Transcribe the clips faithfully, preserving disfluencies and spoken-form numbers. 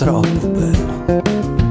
troppo bello.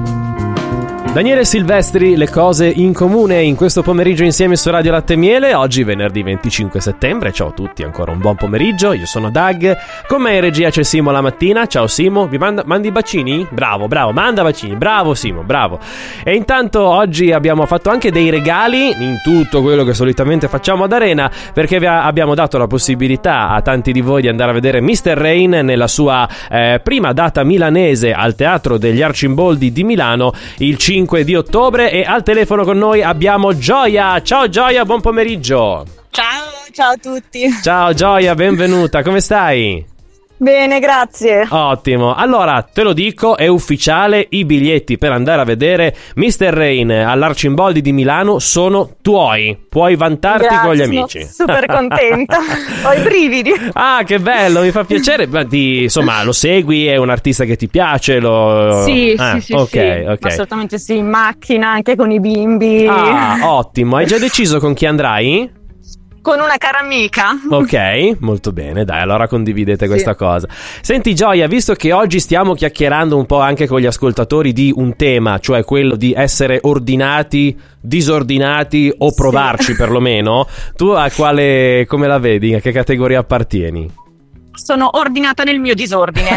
Daniele Silvestri, Le cose in comune, in questo pomeriggio insieme su Radio Latte e Miele. Oggi venerdì venticinque settembre. Ciao a tutti, ancora un buon pomeriggio. Io sono Doug, con me in regia c'è Simo la mattina. Ciao Simo, vi manda, mandi i bacini? Bravo, bravo, manda bacini, bravo Simo, bravo. E intanto oggi abbiamo fatto anche dei regali in tutto quello che solitamente facciamo ad Arena, perché vi abbiamo dato la possibilità a tanti di voi di andare a vedere mister Rain nella sua eh, prima data milanese al Teatro degli Arcimboldi di Milano il cinque di ottobre. E al telefono con noi abbiamo Gioia. Ciao Gioia, buon pomeriggio. Ciao, ciao a tutti. Ciao Gioia, benvenuta, come stai? Bene, grazie. Ottimo, allora te lo dico, è ufficiale, i biglietti per andare a vedere mister Rain all'Arcimboldi di Milano sono tuoi, puoi vantarti. Grazie, con gli amici. Sono super contenta, ho i brividi. Ah, che bello, mi fa piacere. Ma ti, insomma, lo segui, è un artista che ti piace? Lo... Sì, ah, sì, sì, okay, sì. Okay. Assolutamente sì, in macchina, anche con i bimbi. Ah, ottimo, hai già deciso con chi andrai? Con una cara amica. Ok, molto bene, dai, allora condividete sì. questa cosa. Senti Gioia, visto che oggi stiamo chiacchierando un po' anche con gli ascoltatori di un tema, cioè quello di essere ordinati, disordinati o provarci sì. perlomeno, tu a quale, come la vedi, a che categoria appartieni? Sono ordinata nel mio disordine.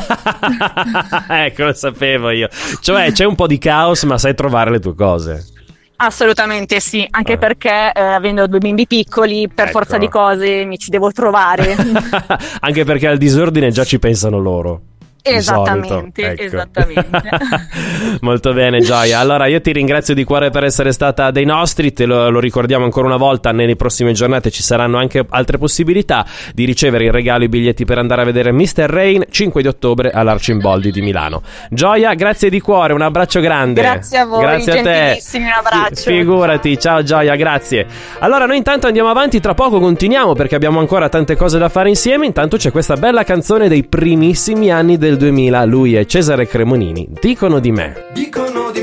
Ecco, lo sapevo io. Cioè c'è un po' di caos ma sai trovare le tue cose. Assolutamente sì, anche ah. perché eh, avendo due bimbi piccoli per ecco. forza di cose mi ci devo trovare. Anche perché al disordine già ci pensano loro. Esattamente, ecco. esattamente. Molto bene Gioia, allora io ti ringrazio di cuore per essere stata dei nostri, te lo, lo ricordiamo ancora una volta, nelle prossime giornate ci saranno anche altre possibilità di ricevere in regalo i biglietti per andare a vedere mister Rain cinque di ottobre all'Arcimboldi di Milano. Gioia, grazie di cuore, un abbraccio grande. Grazie a voi, grazie a te. Un abbraccio. F- figurati, ciao Gioia, grazie. Allora noi intanto andiamo avanti, tra poco continuiamo perché abbiamo ancora tante cose da fare insieme. Intanto c'è questa bella canzone dei primissimi anni del duemila, lui è Cesare Cremonini, Dicono di me. Dicono